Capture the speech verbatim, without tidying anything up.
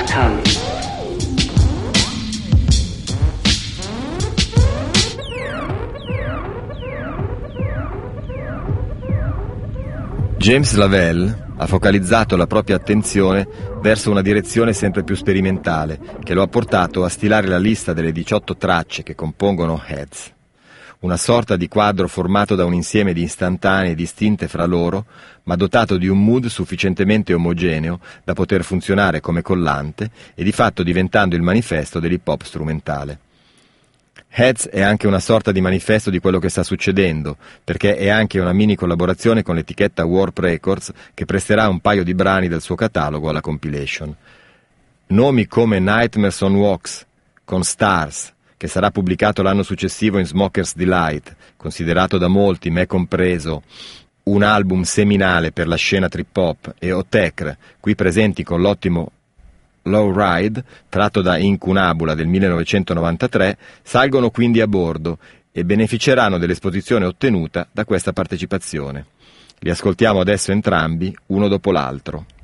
tongue. James Lavelle ha focalizzato la propria attenzione verso una direzione sempre più sperimentale, che lo ha portato a stilare la lista delle diciotto tracce che compongono Heads. Una sorta di quadro formato da un insieme di istantanee distinte fra loro, ma dotato di un mood sufficientemente omogeneo da poter funzionare come collante e di fatto diventando il manifesto dell'hip hop strumentale. Heads è anche una sorta di manifesto di quello che sta succedendo, perché è anche una mini collaborazione con l'etichetta Warp Records che presterà un paio di brani del suo catalogo alla compilation. Nomi come Nightmares on Wax, con Stars, che sarà pubblicato l'anno successivo in Smoker's Delight, considerato da molti, me compreso, un album seminale per la scena trip hop, e Otekr, qui presenti con l'ottimo Low Ride, tratto da Incunabula del millenovecentonovantatré, salgono quindi a bordo e beneficeranno dell'esposizione ottenuta da questa partecipazione. Li ascoltiamo adesso entrambi, uno dopo l'altro.